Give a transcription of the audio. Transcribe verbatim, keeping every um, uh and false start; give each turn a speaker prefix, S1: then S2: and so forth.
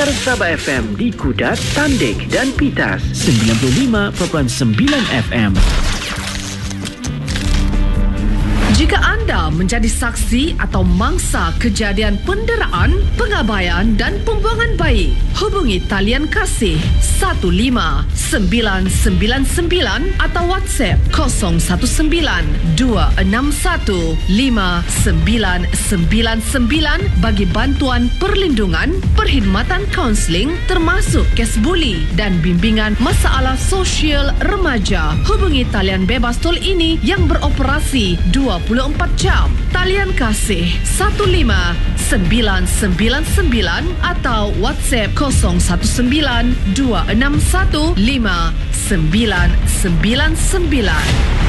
S1: Dengar Sabah F M di Kudat, Tandik dan Pitas sembilan puluh lima perpuluhan sembilan F M.
S2: Jika anda menjadi saksi atau mangsa kejadian penderaan, pengabaian dan pembuangan bayi, hubungi talian kasih satu lima sembilan sembilan sembilan atau WhatsApp kosong satu sembilan dua enam satu lima sembilan sembilan sembilan bagi bantuan perlindungan, perkhidmatan kaunseling termasuk kes buli dan bimbingan masalah sosial remaja. Hubungi talian bebas tol ini yang beroperasi dua puluh empat jam. Talian kasih satu lima sembilan sembilan sembilan atau WhatsApp kosong satu sembilan dua enam satu lima sembilan sembilan sembilan.